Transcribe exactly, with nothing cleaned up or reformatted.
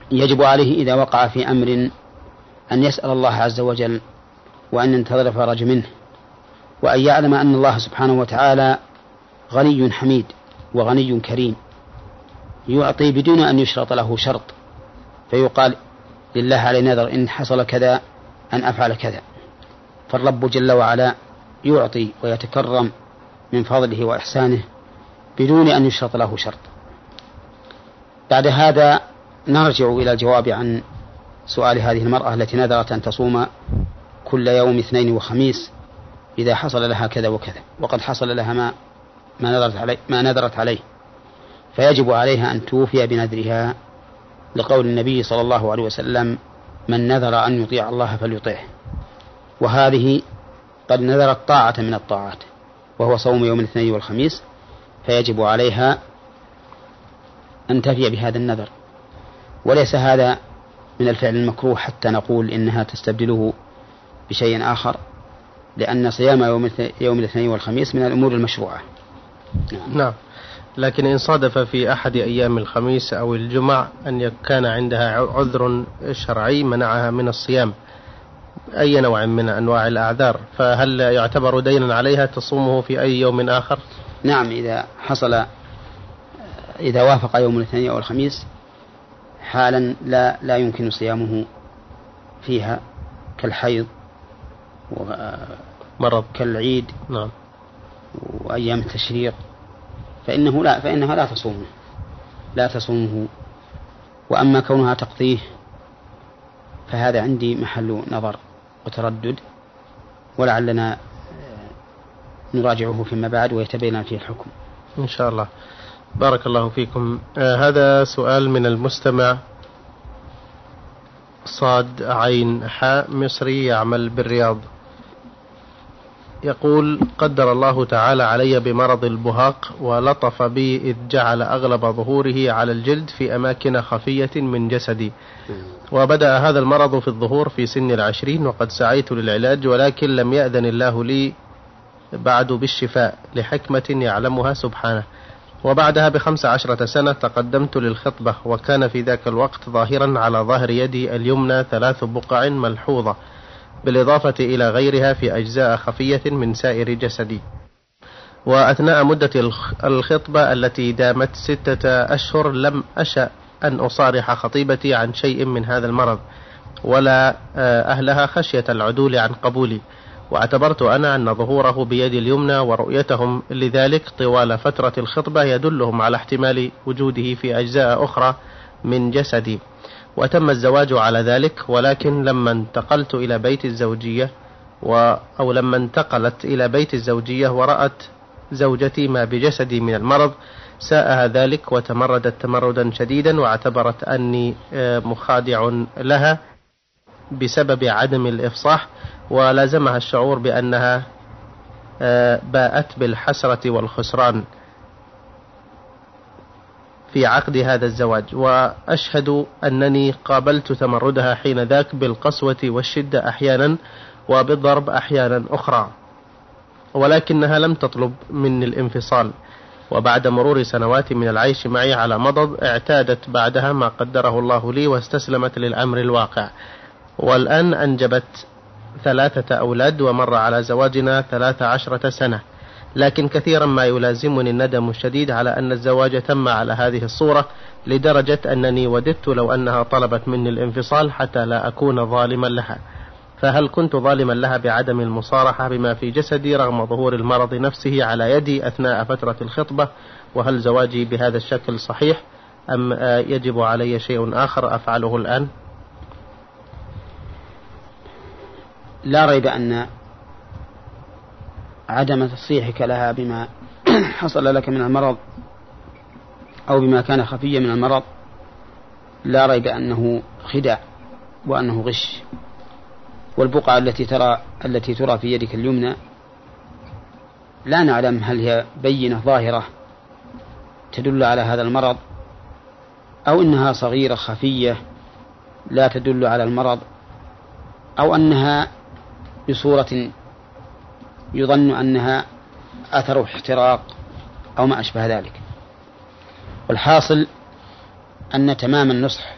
يجب عليه إذا وقع في أمر أن يسأل الله عز وجل وأن ينتظر فرج منه، وأن يعلم أن الله سبحانه وتعالى غني حميد وغني كريم يعطي بدون أن يشرط له شرط، فيقال لله علي نذر إن حصل كذا أن أفعل كذا. فالرب جل وعلا يعطي ويتكرم من فضله وإحسانه بدون أن يشرط له شرط. بعد هذا نرجع إلى الجواب عن سؤال هذه المرأة التي نذرت أن تصوم كل يوم اثنين وخميس إذا حصل لها كذا وكذا، وقد حصل لها ما ما نذرت عليه, ما نذرت عليه، فيجب عليها أن توفي بنذرها، لقول النبي صلى الله عليه وسلم: من نذر أن يطيع الله فليطيعه. وهذه قد نذرت طاعة من الطاعات وهو صوم يوم الاثنين والخميس، فيجب عليها أن تفي بهذا النذر، وليس هذا من الفعل المكروه حتى نقول إنها تستبدله بشيء آخر، لأن صيام يوم الاثنين والخميس من الأمور المشروعة. نعم. نعم. لكن إن صادف في أحد أيام الخميس أو الجمع أن كان عندها عذر شرعي منعها من الصيام، أي نوع من أنواع الأعذار، فهل يعتبر دينا عليها تصومه في أي يوم آخر؟ نعم، إذا حصل إذا وافق يوم الاثنين أو الخميس حالا لا لا يمكن صيامه فيها، كالحيض ومرض كالعيد نعم وأيام التشريق، فإنه لا فإنها لا تصومه لا تصومه وأما كونها تقضيه فهذا عندي محل نظر وتردد، ولعلنا نراجعه فيما بعد ويتبين فيه الحكم إن شاء الله. بارك الله فيكم. آه هذا سؤال من المستمع صاد عين حاء مصري يعمل بالرياض، يقول: قدر الله تعالى علي بمرض البهاق ولطف بي إذ جعل أغلب ظهوره على الجلد في أماكن خفية من جسدي، وبدأ هذا المرض في الظهور في سن العشرين، وقد سعيت للعلاج ولكن لم يأذن الله لي بعد بالشفاء لحكمة يعلمها سبحانه. وبعدها بخمس عشرة سنة تقدمت للخطبة، وكان في ذاك الوقت ظاهرا على ظهر يدي اليمنى ثلاث بقع ملحوظة بالإضافة إلى غيرها في أجزاء خفية من سائر جسدي. وأثناء مدة الخطبة التي دامت ستة أشهر لم أشأ أن أصارح خطيبتي عن شيء من هذا المرض ولا أهلها خشية العدول عن قبولي، واعتبرت أنا أن ظهوره بيدي اليمنى ورؤيتهم لذلك طوال فترة الخطبة يدلهم على احتمال وجوده في أجزاء أخرى من جسدي، وتم الزواج على ذلك. ولكن لما انتقلت إلى بيت الزوجية و أو لما انتقلت إلى بيت الزوجية ورأت زوجتي ما بجسدي من المرض ساءها ذلك وتمردت تمردا شديدا، واعتبرت أني مخادع لها بسبب عدم الإفصاح، ولازمها الشعور بأنها باءت بالحسرة والخسران في عقد هذا الزواج. وأشهد أنني قابلت تمردها حين ذاك بالقسوة والشدة أحيانا وبالضرب أحيانا أخرى، ولكنها لم تطلب مني الانفصال. وبعد مرور سنوات من العيش معي على مضض اعتادت بعدها ما قدره الله لي واستسلمت للأمر الواقع، والآن أنجبت ثلاثة أولاد ومر على زواجنا ثلاث عشرة سنة، لكن كثيرا ما يلازمني الندم الشديد على أن الزواج تم على هذه الصورة، لدرجة أنني وددت لو أنها طلبت مني الانفصال حتى لا أكون ظالما لها. فهل كنت ظالما لها بعدم المصارحة بما في جسدي رغم ظهور المرض نفسه على يدي أثناء فترة الخطبة؟ وهل زواجي بهذا الشكل صحيح أم يجب علي شيء آخر أفعله الآن؟ لا ريب أن عدم تصريحك لها بما حصل لك من المرض أو بما كان خفيا من المرض لا ريب أنه خداع وأنه غش. والبقعة التي ترى التي ترى في يدك اليمنى لا نعلم هل هي بينة ظاهرة تدل على هذا المرض أو إنها صغيرة خفية لا تدل على المرض، أو أنها بصورة يظن أنها أثر احتراق أو ما أشبه ذلك. والحاصل أن تمام النصح